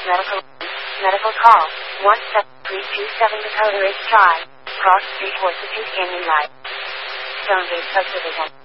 Medical. Medical call. 17327 Dakota Ridge Drive. Cross Street, Horses Canyon Light. Stonegate Subdivision.